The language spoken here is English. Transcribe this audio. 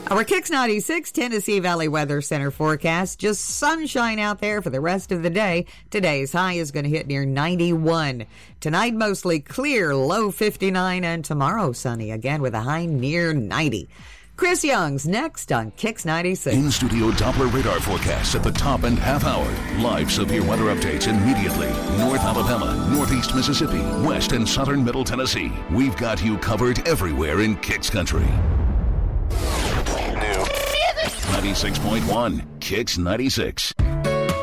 Our Kicks 96 Tennessee Valley Weather Center forecast. Just sunshine out there for the rest of the day. Today's high is going to hit near 91. Tonight, mostly clear, low 59. And tomorrow, sunny again with a high near 90. Chris Young's next on Kicks 96. In-studio Doppler radar forecasts at the top and half hour. Live severe weather updates immediately. North Alabama, Northeast Mississippi, West and Southern Middle Tennessee. We've got you covered everywhere in Kicks Country. 96.1 Kicks 96.